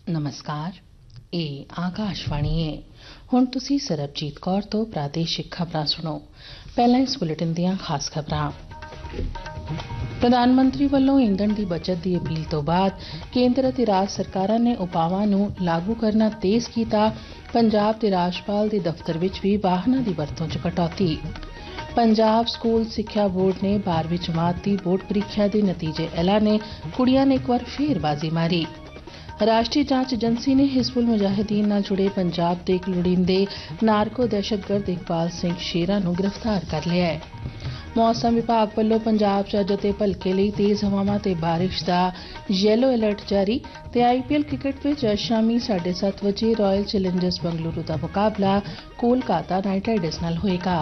ਨਮਸਕਾਰ, ਇਹ ਆਕਾਸ਼ਵਾਣੀ ਹੈ। ਹੁਣ ਤੁਸੀਂ ਸਰਬਜੀਤ ਕੌਰ ਤੋਂ ਪ੍ਰਾਦੇਸ਼ਿਕ ਖਬਰਾਂ ਸੁਣੋ। ਪਹਿਲਾਂ ਇਸ ਬੁਲੇਟਿਨ ਦੀਆਂ ਖਾਸ ਖਬਰਾਂ। ਪ੍ਰਧਾਨ ਮੰਤਰੀ ਵੱਲੋਂ ਈਂਧਣ ਦੀ ਬਚਤ ਦੀ ਅਪੀਲ ਤੋਂ ਬਾਅਦ ਕੇਂਦਰ ਅਤੇ ਰਾਜ ਸਰਕਾਰਾਂ ਨੇ ਉਪਾਵਾਂ ਨੂੰ ਲਾਗੂ ਕਰਨਾ ਤੇਜ਼ ਕੀਤਾ। ਪੰਜਾਬ ਦੇ ਰਾਜਪਾਲ ਦੇ ਦਫ਼ਤਰ ਵਿੱਚ ਵੀ ਵਾਹਨਾਂ ਦੀ ਵਰਤੋਂ 'ਚ ਕਟੌਤੀ। ਪੰਜਾਬ ਸਕੂਲ ਸਿੱਖਿਆ ਬੋਰਡ ਨੇ 12ਵੀਂ ਜਮਾਤ ਦੀ ਬੋਰਡ ਪ੍ਰੀਖਿਆ ਦੇ ਨਤੀਜੇ ਐਲਾਨੇ। ਕੁੜੀਆਂ ਨੇ ਇੱਕ ਵਾਰ ਫੇਰ ਬਾਜ਼ੀ ਮਾਰੀ। ਰਾਸ਼ਟਰੀ ਜਾਂਚ ਏਜੰਸੀ ਨੇ ਹਿਜ਼ਬੁਲ ਮੁਜਾਹਿਦੀਨ ਨਾਲ ਜੁੜੇ ਪੰਜਾਬ ਦੇ ਇੱਕ ਲੋੜੀਂਦੇ ਨਾਰਕੋ ਦਹਿਸ਼ਤਗਰਦ ਇਕਬਾਲ ਸਿੰਘ ਸ਼ੇਰਾ ਨੂੰ ਗ੍ਰਿਫਤਾਰ ਕਰ ਲਿਆ ਹੈ। ਮੌਸਮ ਵਿਭਾਗ ਵੱਲੋਂ ਪੰਜਾਬ 'ਚ ਅੱਜ ਅਤੇ ਭਲਕੇ ਲਈ ਤੇਜ਼ ਹਵਾਵਾਂ ਤੇ ਬਾਰਿਸ਼ ਦਾ ਯੈਲੋ ਅਲਰਟ ਜਾਰੀ। ਤੇ IPL ਕ੍ਰਿਕਟ ਵਿੱਚ ਅੱਜ ਸ਼ਾਮੀ 7:30 ਵਜੇ ਰਾਇਲ ਚੈਲੰਜਰਸ ਬੰਗਲੁਰੂ ਦਾ ਮੁਕਾਬਲਾ ਕੋਲਕਾਤਾ ਨਾਈਟ ਰਾਈਡਰਸ ਨਾਲ ਹੋਏਗਾ।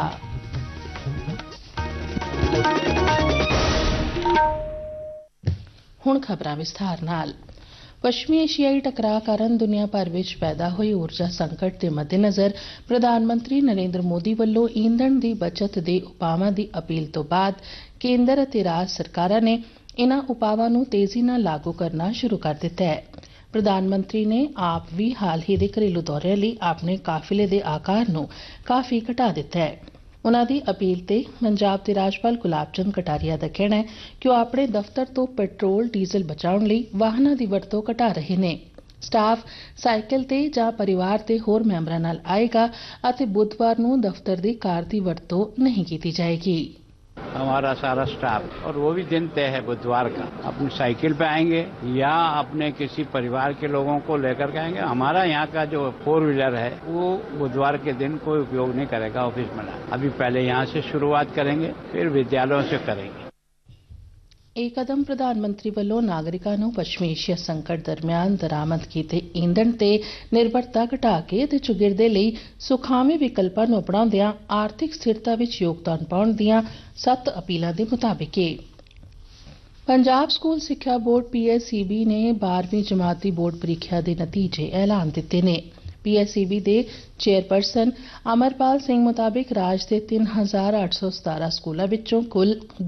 ਹੁਣ ਖਬਰਾਂ ਵਿਸਥਾਰ ਨਾਲ। ਪੱਛਮੀ ਏਸ਼ੀਆਈ ਟਕਰਾਅ ਕਾਰਨ ਦੁਨੀਆ ਭਰ ਵਿੱਚ ਪੈਦਾ ਹੋਏ ਊਰਜਾ ਸੰਕਟ ਦੇ ਮੱਦੇਨਜ਼ਰ ਪ੍ਰਧਾਨ ਮੰਤਰੀ ਨਰਿੰਦਰ ਮੋਦੀ ਵੱਲੋਂ ਈਂਧਣ ਦੀ ਬਚਤ ਦੇ ਉਪਾਵਾਂ ਦੀ ਅਪੀਲ ਤੋਂ ਬਾਅਦ ਕੇਂਦਰ ਅਤੇ ਰਾਜ ਸਰਕਾਰਾਂ ਨੇ ਇਨ੍ਹਾਂ ਉਪਾਵਾਂ ਨੂੰ ਤੇਜ਼ੀ ਨਾਲ ਲਾਗੂ ਕਰਨਾ ਸ਼ੁਰੂ ਕਰ ਦਿੱਤਾ ਹੈ। ਪ੍ਰਧਾਨ ਮੰਤਰੀ ਨੇ ਆਪ ਵੀ ਹਾਲ ਹੀ ਦੇ ਘਰੇਲੂ ਦੌਰਿਆਂ ਲਈ ਆਪਣੇ ਕਾਫਿਲੇ ਦੇ ਆਕਾਰ ਨੂੰ ਕਾਫੀ ਘਟਾ ਦਿੱਤਾ ਹੈ। ਉਨ੍ਹਾਂ ਦੀ ਅਪੀਲ ਤੇ ਪੰਜਾਬ ਦੇ ਰਾਜਪਾਲ ਗੁਲਾਬ ਚੰਦ ਕਟਾਰੀਆ ਦਾ ਕਹਿਣਾ ਹੈ ਕਿ ਉਹ ਆਪਣੇ ਦਫ਼ਤਰ ਤੋਂ ਪੈਟਰੋਲ ਡੀਜ਼ਲ ਬਚਾਉਣ ਲਈ ਵਾਹਨਾਂ ਦੀ ਵਰਤੋਂ ਘਟਾ ਰਹੇ ਨੇ। ਸਟਾਫ ਸਾਈਕਲ ਤੇ ਜਾਂ ਪਰਿਵਾਰ ਦੇ ਹੋਰ ਮੈਂਬਰਾਂ ਨਾਲ ਆਏਗਾ ਅਤੇ ਬੁੱਧਵਾਰ ਨੂੰ ਦਫ਼ਤਰ ਦੀ ਕਾਰ ਦੀ ਵਰਤੋਂ ਨਹੀਂ ਕੀਤੀ ਜਾਏਗੀ। हमारा सारा स्टाफ और वो भी दिन तय है बुधवार का, अपनी साइकिल पे आएंगे या अपने किसी परिवार के लोगों को लेकर के आएंगे। हमारा यहाँ का जो 4 व्हीलर है वो बुधवार के दिन कोई उपयोग नहीं करेगा ऑफिस में। अभी पहले यहाँ से शुरुआत करेंगे, फिर विद्यालयों से करेंगे। ਇਹ ਕਦਮ ਪ੍ਰਧਾਨ ਮੰਤਰੀ ਵੱਲੋਂ ਨਾਗਰਿਕਾਂ ਨੂੰ ਪੱਛਮੀ ਏਸ਼ੀਆ ਸੰਕਟ ਦਰਮਿਆਨ ਦਰਾਮਦ ਕੀਤੇ ਈਂਧਣ ਤੇ ਨਿਰਭਰਤਾ ਘਟਾ ਕੇ ਅਤੇ ਚੁਗਿਰਦੇ ਲਈ ਸੁਖਾਵੇਂ ਵਿਕਲਪਾਂ ਨੂੰ ਅਪਣਾਉਂਦਿਆਂ ਆਰਥਿਕ ਸਥਿਰਤਾ ਵਿੱਚ ਯੋਗਦਾਨ ਪਾਉਣ ਦੀਆਂ 7 ਅਪੀਲਾਂ ਦੇ ਮੁਤਾਬਿਕ ਹੈ। ਪੰਜਾਬ ਸਕੂਲ ਸਿੱਖਿਆ ਬੋਰਡ PSEB ਨੇ 12ਵੀਂ ਜਮਾਤ ਦੀ ਬੋਰਡ ਪ੍ਰੀਖਿਆ ਦੇ ਨਤੀਜੇ ਐਲਾਨ ਦਿੱਤੇ ਨੇ। PSEB ਦੇ ਚੇਅਰਪਰਸਨ ਅਮਰਪਾਲ ਸਿੰਘ ਮੁਤਾਬਿਕ ਰਾਜ ਦੇ 3,817 ਸਕੂਲਾਂ ਵਿੱਚੋਂ ਕੁੱਲ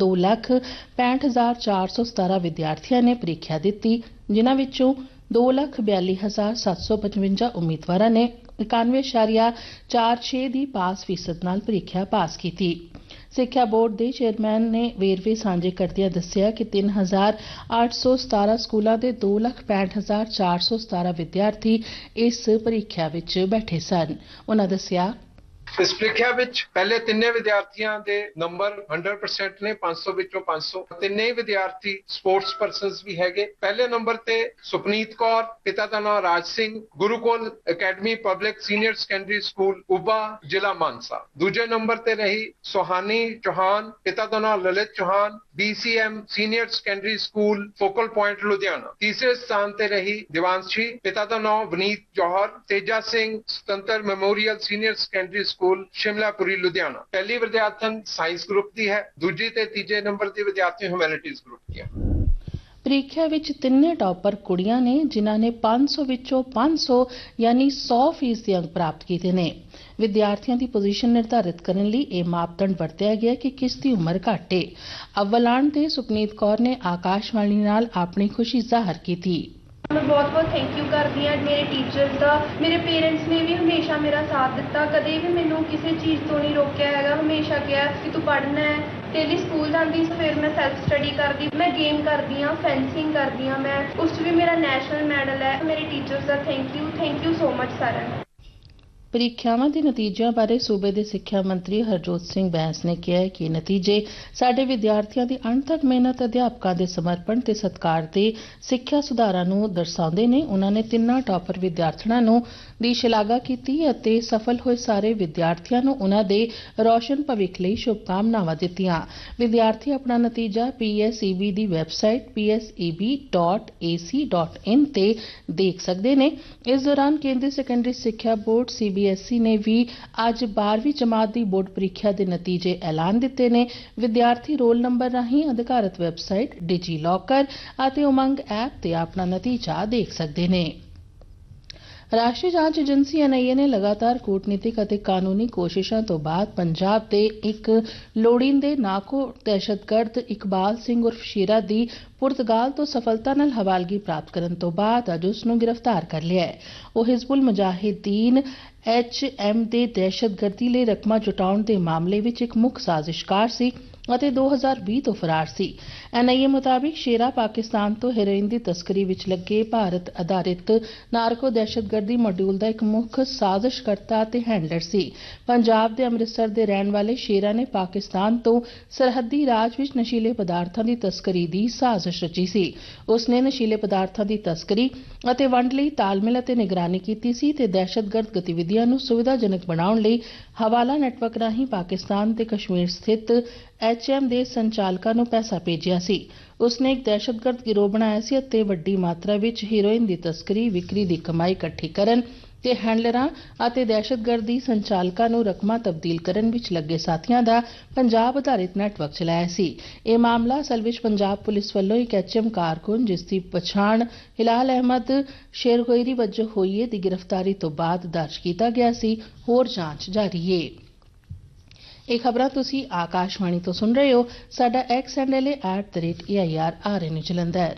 2,65,417 ਵਿਦਿਆਰਥੀਆਂ ਨੇ ਪ੍ਰੀਖਿਆ ਦਿੱਤੀ, ਜਿਨ੍ਹਾਂ ਵਿੱਚੋਂ 2,42,755 ਉਮੀਦਵਾਰਾਂ ਨੇ 91.46 ਦੀ ਪਾਸ ਫੀਸਦ ਨਾਲ ਪ੍ਰੀਖਿਆ ਪਾਸ ਕੀਤੀ। ਸਿੱਖਿਆ ਬੋਰਡ ਦੇ ਚੇਅਰਮੈਨ ਨੇ ਵੇਰਵੇ ਸਾਂਝੇ ਕਰਦਿਆਂ ਦੱਸਿਆ ਕਿ 3,817 ਸਕੂਲਾਂ ਦੇ 2,65,417 ਵਿਦਿਆਰਥੀ ਇਸ ਪ੍ਰੀਖਿਆ ਵਿੱਚ ਬੈਠੇ ਸਨ। ਉਨ੍ਹਾਂ ਦੱਸਿਆ, ਇਸ ਪ੍ਰੀਖਿਆ ਵਿੱਚ ਪਹਿਲੇ ਤਿੰਨੇ ਵਿਦਿਆਰਥੀਆਂ ਦੇ ਨੰਬਰ 100% ਨੇ, 500 ਵਿੱਚੋਂ 500। ਤਿੰਨੇ ਹੀ ਵਿਦਿਆਰਥੀ ਸਪੋਰਟਸ ਪਰਸਨਸ ਵੀ ਹੈਗੇ। ਪਹਿਲੇ ਨੰਬਰ ਤੇ ਸੁਪਨੀਤ ਕੌਰ, ਪਿਤਾ ਦਾ ਨਾਮ Raj Singh, Gurukul academy public senior secondary school ਉਬਾ, ਜ਼ਿਲ੍ਹਾ ਮਾਨਸਾ। ਦੂਜੇ ਨੰਬਰ ਤੇ ਰਹੀ ਸੁਹਾਨੀ ਚੌਹਾਨ, ਪਿਤਾ ਦਾ ਨਾਮ Lalit Chauhan, BCM senior secondary school focal point Ludhiana. ਤੀਸਰੇ ਸਥਾਨ ਤੇ ਰਹੀ ਦਿਵਾਂਸ਼ੀ, ਪਿਤਾ ਦਾ ਨਾਮ ਵਨੀਤ ਜੌਹਰ, ਤੇਜਾ ਸਿੰਘ ਸੁਤੰਤਰ memorial senior secondary school Shimlapuri Ludhiana. ਪਹਿਲੀ ਵਿਦਿਆਰਥਣ ਸਾਇੰਸ ਗਰੁੱਪ ਦੀ ਹੈ, ਦੂਜੀ ਤੇ ਤੀਜੇ ਨੰਬਰ ਦੀ ਵਿਦਿਆਰਥਣ ਹਿਊਮੈਨਿਟੀਜ਼ ਗਰੁੱਪ ਦੀ ਹੈ। ਪ੍ਰੀਖਿਆ ਵਿੱਚ ਤਿੰਨੇ ਟਾਪਰ ਕੁੜੀਆਂ ਨੇ, ਜਿਨ੍ਹਾਂ ਨੇ 500 ਵਿੱਚੋਂ 500 ਯਾਨੀ 100% ਦੇ ਅੰਕ ਪ੍ਰਾਪਤ ਕੀਤੇ ਨੇ। ਵਿਦਿਆਰਥੀਆਂ ਦੀ ਪੋਜੀਸ਼ਨ ਨਿਰਧਾਰਿਤ ਕਰਨ ਲਈ ਇਹ ਮਾਪਦੰਡ ਵਰਤਿਆ ਗਿਆ ਕਿ ਕਿਸ ਦੀ ਉਮਰ ਘੱਟ ਹੈ। ਅਵਲ ਆਉਣ ਤੇ ਸੁਪਨੀਤ ਕੌਰ ਨੇ ਆਕਾਸ਼ਵਾਣੀ ਨਾਲ ਆਪਣੀ ਖੁਸ਼ੀ ਜ਼ਾਹਰ ਕੀਤੀ। मैं बहुत बहुत थैंक यू करती हाँ मेरे टीचर्स का। मेरे पेरेंट्स ने भी हमेशा मेरा साथ दिता, कदे भी मैनू किसी चीज़ तो नहीं रोकया है। हमेशा कहा कि तू पढ़ना है। डेली स्कूल जाती, फिर मैं सैल्फ स्टडी करती, मैं गेम करती हाँ, फेंसिंग करती हाँ, मैं उस भी मेरा नैशनल मैडल है। मेरे टीचर्स का थैंक यू सो मच सारा। ਪ੍ਰੀਖਿਆਵਾਂ ਦੇ ਨਤੀਜਿਆਂ ਬਾਰੇ ਸੂਬੇ ਦੇ ਸਿੱਖਿਆ ਮੰਤਰੀ ਹਰਜੋਤ ਸਿੰਘ ਬੈਂਸ ਨੇ ਕਿਹਾ ਹੈ ਕਿ ਨਤੀਜੇ ਸਾਡੇ ਵਿਦਿਆਰਥੀਆਂ ਦੀ ਅਣਥੱਕ ਮਿਹਨਤ, ਅਧਿਆਪਕਾਂ ਦੇ ਸਮਰਪਣ ਤੇ ਸਤਿਕਾਰ ਦੇ ਸਿੱਖਿਆ ਸੁਧਾਰਾਂ ਨੂੰ ਦਰਸਾਉਂਦੇ ਨੇ। ਉਨ੍ਹਾਂ ਨੇ ਤਿੰਨਾਂ ਟਾਪਰ ਵਿਦਿਆਰਥਣਾਂ ਨੂੰ ਦੀ ਸ਼ਲਾਘਾ ਕੀਤੀ ਅਤੇ ਸਫਲ ਹੋਏ ਸਾਰੇ ਵਿਦਿਆਰਥੀਆਂ ਨੂੰ ਉਨ੍ਹਾਂ ਦੇ ਰੌਸ਼ਨ ਭਵਿੱਖ ਲਈ ਸ਼ੁਭਕਾਮਨਾਵਾਂ ਦਿੱਤੀਆਂ। ਵਿਦਿਆਰਥੀ ਆਪਣਾ ਨਤੀਜਾ PSEB ਦੀ ਵੈਬਸਾਈਟ PSEB.ac.in ਤੇ ਦੇਖ ਸਕਦੇ ਨੇ। ਇਸ ਦੌਰਾਨ ਕੇਂਦਰੀ ਸੈਕੰਡਰੀ ਸਿੱਖਿਆ ਬੋਰਡ CBSE ਨੇ ਵੀ ਅੱਜ 12ਵੀਂ ਜਮਾਤ ਦੀ ਬੋਰਡ ਪ੍ਰੀਖਿਆ ਦੇ ਨਤੀਜੇ ਐਲਾਨ ਦਿੱਤੇ ਨੇ। ਵਿਦਿਆਰਥੀ ਰੋਲ ਨੰਬਰ ਰਾਹੀਂ ਅਧਿਕਾਰਤ ਵੈਬਸਾਈਟ ਡਿਜੀ ਲੌਕਰ ਅਤੇ ਉਮੰਗ ਐਪ ਤੇ ਆਪਣਾ ਨਤੀਜਾ ਦੇਖ ਸਕਦੇ ਨੇ। ਰਾਸ਼ਟਰੀ ਜਾਂਚ ਏਜੰਸੀ NIA ਨੇ ਲਗਾਤਾਰ ਕੂਟਨੀਤਿਕ ਅਤੇ ਕਾਨੂੰਨੀ ਕੋਸ਼ਿਸ਼ਾਂ ਤੋਂ ਬਾਅਦ ਪੰਜਾਬ ਦੇ ਇੱਕ ਲੋੜੀਂਦੇ ਨਾਕੋ ਦਹਿਸ਼ਤਗਰਦ ਇਕਬਾਲ ਸਿੰਘ ਉਰਫ ਸ਼ੇਰਾ ਦੀ ਪੁਰਤਗਾਲ ਤੋਂ ਸਫਲਤਾ ਨਾਲ ਹਵਾਲਗੀ ਪ੍ਰਾਪਤ ਕਰਨ ਤੋਂ ਬਾਅਦ ਅੱਜ ਉਸ ਨੂੰ ਗ੍ਰਿਫਤਾਰ ਕਰ ਲਿਆ ਹੈ। ਉਹ ਹਿਜ਼ਬੁਲ ਮੁਜਾਹਿਦੀਨ HM ਦੇ ਦਹਿਸ਼ਤਗਰਦੀ ਲਈ ਰਕਮਾਂ ਜੁਟਾਉਣ ਦੇ ਮਾਮਲੇ ਵਿੱਚ ਇੱਕ ਮੁੱਖ ਸਾਜ਼ਿਸ਼ਕਾਰ ਸੀ ਅਤੇ 2020 ਤੋਂ ਫਰਾਰ ਸੀ। NIA ਮੁਤਾਬਿਕ ਸ਼ੇਰਾ ਪਾਕਿਸਤਾਨ ਤੋਂ ਹੈਰੋਇਨ ਦੀ ਤਸਕਰੀ ਵਿੱਚ ਲੱਗੇ ਭਾਰਤ ਆਧਾਰਿਤ ਨਾਰਕੋ ਦਹਿਸ਼ਤਗਰਦੀ ਮੋਡਿਊਲ ਦਾ ਇੱਕ ਮੁੱਖ ਸਾਜ਼ਿਸ਼ਕਰਤਾ ਅਤੇ ਹੈਂਡਲਰ ਸੀ। ਪੰਜਾਬ ਦੇ ਅੰਮ੍ਰਿਤਸਰ ਦੇ ਰਹਿਣ ਵਾਲੇ ਸ਼ੇਰਾ ਨੇ ਪਾਕਿਸਤਾਨ ਤੋਂ ਸਰਹੱਦੀ ਰਾਜ ਵਿੱਚ ਨਸ਼ੀਲੇ ਪਦਾਰਥਾਂ ਦੀ ਤਸਕਰੀ ਦੀ ਸਾਜ਼ਿਸ਼ ਰਚੀ ਸੀ। ਉਸ ਨੇ ਨਸ਼ੀਲੇ ਪਦਾਰਥਾਂ ਦੀ ਤਸਕਰੀ ਅਤੇ ਵੰਡ ਲਈ ਤਾਲਮੇਲ ਅਤੇ ਨਿਗਰਾਨੀ ਕੀਤੀ ਸੀ ਤੇ ਦਹਿਸ਼ਤਗਰਦ ਗਤੀਵਿਧੀਆਂ ਨੂੰ ਸੁਵਿਧਾਜਨਕ ਬਣਾਉਣ ਲਈ ਹਵਾਲਾ ਨੈਟਵਰਕ ਰਾਹੀਂ ਪਾਕਿਸਤਾਨ ਤੇ ਕਸ਼ਮੀਰ ਸਥਿਤ HM ਦੇ ਸੰਚਾਲਕਾਂ ਨੂੰ ਪੈਸਾ ਭੇਜਿਆ ਸੀ। ਉਸ ਨੇ ਇੱਕ ਦਹਿਸ਼ਤਗਰਦ ਗਿਰੋਹ ਬਣਾਇਆ ਸੀ ਅਤੇ ਵੱਡੀ ਮਾਤਰਾ ਵਿੱਚ ਹੀਰੋਇਨ ਦੀ ਤਸਕਰੀ, ਵਿਕਰੀ ਦੀ ਕਮਾਈ ਇਕੱਠੀ ਕਰਨ ਤੇ ਹੈਂਡਲਰਾਂ ਅਤੇ ਦਹਿਸ਼ਤਗਰਦੀ ਸੰਚਾਲਕਾਂ ਨੂੰ ਰਕਮਾਂ ਤਬਦੀਲ ਕਰਨ ਵਿੱਚ ਲੱਗੇ ਸਾਥੀਆਂ ਦਾ ਪੰਜਾਬ ਆਧਾਰਿਤ ਨੈਟਵਰਕ ਚਲਾਇਆ ਸੀ। ਇਹ ਮਾਮਲਾ ਅਸਲ ਵਿੱਚ ਪੰਜਾਬ ਪੁਲਿਸ ਵੱਲੋਂ ਇੱਕ HM ਕਾਰਕੁਨ ਜਿਸ ਦੀ ਪਛਾਣ ਹਿਲਾਲ ਅਹਿਮਦ ਸ਼ੇਰਗੋਇਰੀ ਵਜੋਂ ਹੋਈ ਹੈ ਦੀ ਗ੍ਰਿਫਤਾਰੀ ਤੋਂ ਬਾਅਦ ਦਰਜ ਕੀਤਾ ਗਿਆ ਸੀ। ਹੋਰ ਜਾਂਚ ਜਾਰੀ ਹੈ। ਇਹ ਖਬਰਾਂ ਤੁਸੀਂ ਆਕਾਸ਼ਵਾਣੀ ਤੋਂ ਸੁਣ ਰਹੇ ਹੋ। ਸਾਡਾ X ਹੈਂਡਲ ਹੈ @AIRRN ਜਲੰਧਰ।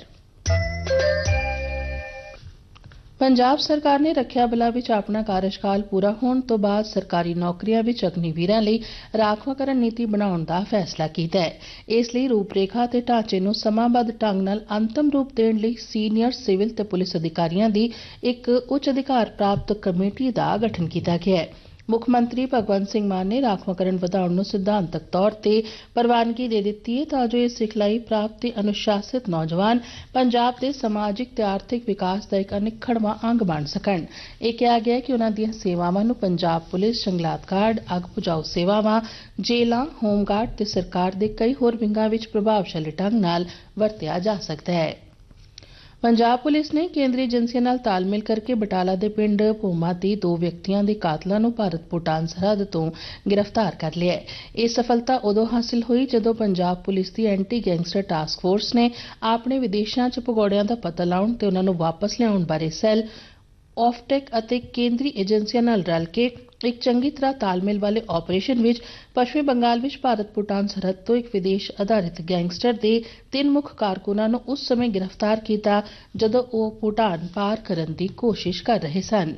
ਪੰਜਾਬ ਸਰਕਾਰ ਨੇ ਰੱਖਿਆ ਬਲਾਂ ਵਿੱਚ ਆਪਣਾ ਕਾਰਜਕਾਲ ਪੂਰਾ ਹੋਣ ਤੋਂ ਬਾਅਦ ਸਰਕਾਰੀ ਨੌਕਰੀਆਂ ਵਿੱਚ ਅਗਨੀਵੀਰਾਂ ਲਈ ਰਾਖਵਾਂਕਰਨ ਨੀਤੀ ਬਣਾਉਣ ਦਾ ਫੈਸਲਾ ਕੀਤਾ ਹੈ। ਇਸ ਲਈ ਰੂਪਰੇਖਾ ਅਤੇ ਢਾਂਚੇ ਨੂੰ ਸਮਾਂਬੱਧ ਢੰਗ ਨਾਲ ਅੰਤਮ ਰੂਪ ਦੇਣ ਲਈ ਸੀਨੀਅਰ ਸਿਵਲ ਤੇ ਪੁਲਿਸ ਅਧਿਕਾਰੀਆਂ ਦੀ ਇੱਕ ਉੱਚ ਅਧਿਕਾਰ ਪ੍ਰਾਪਤ ਕਮੇਟੀ ਦਾ ਗਠਨ ਕੀਤਾ ਗਿਆ ਹੈ। ਮੁੱਖ ਮੰਤਰੀ ਭਗਵੰਤ ਸਿੰਘ ਮਾਨ ਨੇ ਰਾਖਵਾਂਕਰਨ ਵਧਾਉਣ ਨੂੰ ਸਿਧਾਂਤਕ ਤੌਰ ਤੇ ਪ੍ਰਵਾਨਗੀ ਦੇ ਦਿੱਤੀ ਹੈ ਤਾਂ ਜੋ ਇਹ ਸਿਖਲਾਈ ਪ੍ਰਾਪਤ ਤੇ ਅਨੁਸ਼ਾਸਿਤ ਨੌਜਵਾਨ ਪੰਜਾਬ ਦੇ ਸਮਾਜਿਕ ਤੇ ਆਰਥਿਕ ਵਿਕਾਸ ਦਾ ਇੱਕ ਅਨਿੱਖੜਵਾਂ ਅੰਗ ਬਣ ਸਕਣ। ਇਹ ਕਿਹਾ ਗਿਆ ਕਿ ਉਨ੍ਹਾਂ ਦੀਆਂ ਸੇਵਾਵਾਂ ਨੂੰ ਪੰਜਾਬ ਪੁਲਿਸ, ਜੰਗਲਾਤ ਗਾਰਡ, ਅੱਗ ਬੁਝਾਊ ਸੇਵਾਵਾਂ, ਜੇਲਾਂ, ਹੋਮਗਾਰਡ ਤੇ ਸਰਕਾਰ ਦੇ ਕਈ ਹੋਰ ਵਿੰਗਾਂ ਵਿੱਚ ਪ੍ਰਭਾਵਸ਼ਾਲੀ ਢੰਗ ਨਾਲ ਵਰਤਿਆ ਜਾ ਸਕਦਾ ਹੈ। ਪੰਜਾਬ ਪੁਲਿਸ ਨੇ ਕੇਂਦਰੀ ਏਜੰਸੀਆਂ ਨਾਲ ਤਾਲਮੇਲ ਕਰਕੇ ਬਟਾਲਾ ਦੇ ਪਿੰਡ ਭੋਮਾ ਦੇ 2 ਵਿਅਕਤੀਆਂ ਦੇ ਕਾਤਲਾਂ ਨੂੰ ਭਾਰਤ-ਭੂਟਾਨ ਸਰਹੱਦ ਤੋਂ ਗ੍ਰਿਫਤਾਰ ਕਰ ਲਿਆ ਹੈ। ਇਹ ਸਫਲਤਾ ਉਦੋਂ ਹਾਸਲ ਹੋਈ ਜਦੋਂ ਪੰਜਾਬ ਪੁਲਿਸ ਦੀ ਐਂਟੀ ਗੈਂਗਸਟਰ ਟਾਸਕ ਫੋਰਸ ਨੇ ਆਪਣੇ ਵਿਦੇਸ਼ਾਂ 'ਚ ਭਗੌੜਿਆਂ ਦਾ ਪਤਾ ਲਾਉਣ ਤੇ ਉਨ੍ਹਾਂ ਨੂੰ ਵਾਪਸ ਲਿਆਉਣ ਬਾਰੇ ਸੈੱਲ, ਆਫਟੈਕ ਅਤੇ ਕੇਂਦਰੀ ਏਜੰਸੀਆਂ ਨਾਲ ਰਲ ਕੇ ਇੱਕ ਚੰਗੀ ਤਰ੍ਹਾਂ ਤਾਲਮੇਲ ਵਾਲੇ ਆਪਰੇਸ਼ਨ ਵਿੱਚ ਪੱਛਮੀ ਬੰਗਾਲ ਵਿੱਚ ਭਾਰਤ-ਭੂਟਾਨ ਸਰਹੱਦ ਤੋਂ ਇੱਕ ਵਿਦੇਸ਼ ਆਧਾਰਿਤ ਗੈਂਗਸਟਰ ਦੇ 3 ਮੁੱਖ ਕਾਰਕੁਨਾਂ ਨੂੰ ਉਸ ਸਮੇਂ ਗ੍ਰਿਫਤਾਰ ਕੀਤਾ ਜਦੋਂ ਉਹ ਭੂਟਾਨ ਪਾਰ ਕਰਨ ਦੀ ਕੋਸ਼ਿਸ਼ ਕਰ ਰਹੇ ਸਨ।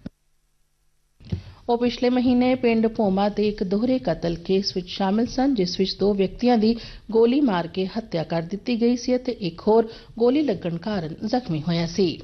ਉਹ ਪਿਛਲੇ ਮਹੀਨੇ ਪਿੰਡ ਭੋਮਾ ਦੇ ਇੱਕ ਦੋਹਰੇ ਕਤਲ ਕੇਸ ਵਿੱਚ ਸ਼ਾਮਿਲ ਸਨ ਜਿਸ ਵਿੱਚ 2 ਵਿਅਕਤੀਆਂ ਦੀ ਗੋਲੀ ਮਾਰ ਕੇ ਹੱਤਿਆ ਕਰ ਦਿੱਤੀ ਗਈ ਸੀ ਅਤੇ ਇੱਕ ਹੋਰ ਗੋਲੀ ਲੱਗਣ ਕਾਰਨ ਜ਼ਖਮੀ ਹੋਇਆ ਸੀ।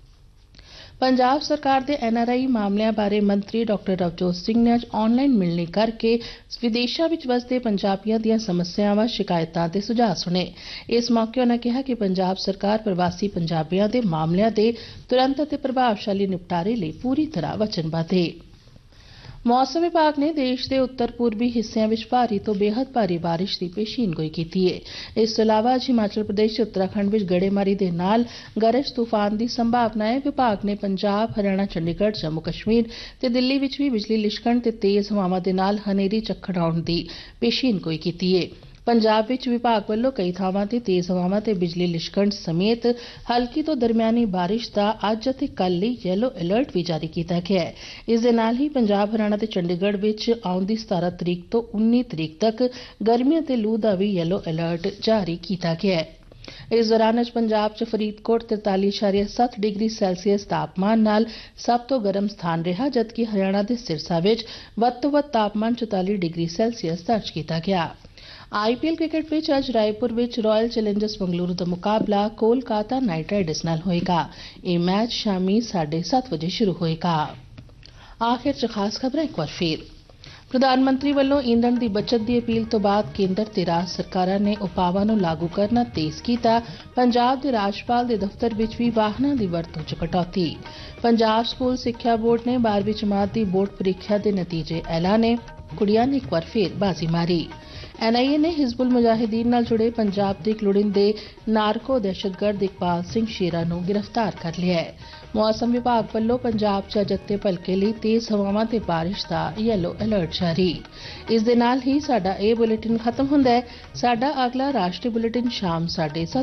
ਪੰਜਾਬ ਸਰਕਾਰ ਦੇ NRI ਮਾਮਲਿਆਂ ਬਾਰੇ ਮੰਤਰੀ ਡਾਕਟਰ ਰਵਜੋਤ ਸਿੰਘ ਨੇ ਅੱਜ ਆਨਲਾਈਨ ਮਿਲਣੀ ਕਰਕੇ ਵਿਦੇਸ਼ਾਂ ਵਿੱਚ ਵਸਦੇ ਪੰਜਾਬੀਆਂ ਦੀਆਂ ਸਮੱਸਿਆਵਾਂ, ਸ਼ਿਕਾਇਤਾਂ ਤੇ ਸੁਝਾਅ ਸੁਣੇ। ਇਸ ਮੌਕੇ ਉਨ੍ਹਾਂ ਕਿਹਾ ਕਿ ਪੰਜਾਬ ਸਰਕਾਰ ਪ੍ਰਵਾਸੀ ਪੰਜਾਬੀਆਂ ਦੇ ਮਾਮਲਿਆਂ ਦੇ ਤੁਰੰਤ ਅਤੇ ਪ੍ਰਭਾਵਸ਼ਾਲੀ ਨਿਪਟਾਰੇ ਲਈ ਪੂਰੀ ਤਰ੍ਹਾਂ ਵਚਨਬੱਧ ਹੈ। ਮੌਸਮ ਵਿਭਾਗ ਨੇ ਦੇਸ਼ ਦੇ ਉੱਤਰ ਪੂਰਬੀ ਹਿੱਸਿਆਂ ਵਿੱਚ ਭਾਰੀ ਤੋਂ ਬੇਹੱਦ ਭਾਰੀ ਬਾਰਿਸ਼ ਦੀ ਪੇਸ਼ੀਨਗੋਈ ਕੀਤੀ ਹੈ। ਇਸ ਤੋਂ ਇਲਾਵਾ ਅੱਜ ਹਿਮਾਚਲ ਪ੍ਰਦੇਸ਼ ਤੇ ਉੱਤਰਾਖੰਡ ਵਿੱਚ ਗੜੇਮਾਰੀ ਦੇ ਨਾਲ ਗਰਜ ਤੂਫਾਨ ਦੀ ਸੰਭਾਵਨਾ ਹੈ। ਵਿਭਾਗ ਨੇ ਪੰਜਾਬ, ਹਰਿਆਣਾ, ਚੰਡੀਗੜ੍ਹ, ਜੰਮੂ ਕਸ਼ਮੀਰ ਤੇ ਦਿੱਲੀ ਵਿੱਚ ਵੀ ਬਿਜਲੀ ਲਿਸ਼ਕਣ ਤੇ ਤੇਜ਼ ਹਵਾਵਾਂ ਦੇ ਨਾਲ ਹਨੇਰੀ ਝੱਖੜ ਆਉਣ ਦੀ ਪੇਸ਼ੀਨਗੋਈ ਕੀਤੀ ਹੈ। ਪੰਜਾਬ ਵਿੱਚ ਵਿਭਾਗ ਵੱਲੋਂ ਕਈ ਥਾਵਾਂ ਤੇ ਤੇਜ਼ ਹਵਾਵਾਂ ਤੇ ਬਿਜਲੀ ਲਿਸ਼ਕਣ ਸਮੇਤ ਹਲਕੀ ਤੋਂ ਦਰਮਿਆਨੀ ਬਾਰਿਸ਼ ਦਾ ਅੱਜ ਅਤੇ ਕੱਲ੍ਹ ਲਈ ਯੈਲੋ ਅਲਰਟ ਵੀ ਜਾਰੀ ਕੀਤਾ ਗਿਆ ਹੈ। ਇਸ ਦੇ ਨਾਲ ਹੀ ਪੰਜਾਬ, ਹਰਿਆਣਾ ਤੇ ਚੰਡੀਗੜ੍ਹ ਵਿੱਚ ਆਉਂਦੀ 17 ਤਰੀਕ ਤੋਂ 19 ਤਰੀਕ ਤੱਕ ਗਰਮੀ ਅਤੇ ਲੂ ਦਾ ਵੀ ਯੈਲੋ ਅਲਰਟ ਜਾਰੀ ਕੀਤਾ ਗਿਆ ਹੈ। ਇਸ ਦੌਰਾਨ ਅੱਜ ਪੰਜਾਬ 'ਚ ਫਰੀਦਕੋਟ 43.7 ਡਿਗਰੀ ਸੈਲਸੀਅਸ ਤਾਪਮਾਨ ਨਾਲ ਸਭ ਤੋਂ ਗਰਮ ਸਥਾਨ ਰਿਹਾ ਜਦਕਿ ਹਰਿਆਣਾ ਦੇ ਸਿਰਸਾ ਵਿੱਚ ਵੱਧ ਤੋਂ ਵੱਧ ਤਾਪਮਾਨ 44 ਡਿਗਰੀ ਸੈਲਸੀਅਸ ਦਰਜ ਕੀਤਾ ਗਿਆ। IPL ਕ੍ਰਿਕਟ ਵਿੱਚ ਅੱਜ ਰਾਏਪੁਰ ਵਿੱਚ ਰਾਇਲ ਚੈਲੰਜਰਸ ਬੰਗਲੁਰੂ ਦਾ ਮੁਕਾਬਲਾ ਕੋਲਕਾਤਾ ਨਾਈਟ ਰਾਈਡਰਸ ਨਾਲ ਹੋਏਗਾ। ਇਹ ਮੈਚ ਸ਼ਾਮੀ 7:30 ਵਜੇ ਸ਼ੁਰੂ ਹੋਏਗਾ। ਆਖਿਰ 'ਚ ਖਾਸ ਖਬਰਾਂ ਇੱਕ ਵਾਰ ਫਿਰ। ਪ੍ਰਧਾਨ ਮੰਤਰੀ ਵੱਲੋਂ ਈਂਧਣ ਦੀ ਬਚਤ ਦੀ ਅਪੀਲ ਤੋਂ ਬਾਅਦ ਕੇਂਦਰ ਤੇ ਰਾਜ ਸਰਕਾਰਾਂ ਨੇ ਉਪਾਵਾਂ ਨੂੰ ਲਾਗੂ ਕਰਨਾ ਤੇਜ਼ ਕੀਤਾ। ਪੰਜਾਬ ਦੇ ਰਾਜਪਾਲ ਦੇ ਦਫ਼ਤਰ ਵਿੱਚ ਵੀ ਵਾਹਨਾਂ ਦੀ ਵਰਤੋਂ 'ਚ ਕਟੌਤੀ। ਪੰਜਾਬ ਸਕੂਲ ਸਿੱਖਿਆ ਬੋਰਡ ਨੇ 12ਵੀਂ ਜਮਾਤ ਦੀ ਬੋਰਡ ਪ੍ਰੀਖਿਆ ਦੇ ਨਤੀਜੇ ਐਲਾਨੇ। ਕੁੜੀਆਂ ਨੇ ਇੱਕ ਵਾਰ ਫਿਰ ਬਾਜ਼ੀ ਮਾਰੀ। NIA ਨੇ ਹਿਜ਼ਬੁਲ ਮੁਜਾਹਿਦੀਨ ਨਾਲ ਜੁੜੇ ਪੰਜਾਬ ਦੇ ਇੱਕ ਲੋੜੀਂਦੇ ਨਾਰਕੋ ਦਹਿਸ਼ਤਗਰਦ ਇਕਬਾਲ ਸਿੰਘ ਸ਼ੇਰਾ ਨੂੰ ਗ੍ਰਿਫਤਾਰ ਕਰ ਲਿਆ ਹੈ। ਮੌਸਮ ਵਿਭਾਗ ਵੱਲੋਂ ਪੰਜਾਬ 'ਚ ਅੱਜ ਅਤੇ ਭਲਕੇ ਲਈ ਤੇਜ਼ ਹਵਾਵਾਂ ਤੇ ਬਾਰਿਸ਼ ਦਾ ਯੈਲੋ ਅਲਰਟ ਜਾਰੀ। ਇਸ ਦੇ ਨਾਲ ਹੀ ਸਾਡਾ ਇਹ ਬੁਲੇਟਿਨ ਖਤਮ ਹੁੰਦਾ ਹੈ। ਸਾਡਾ ਅਗਲਾ ਰਾਸ਼ਟਰੀ ਬੁਲੇਟਿਨ ਸ਼ਾਮ 7:30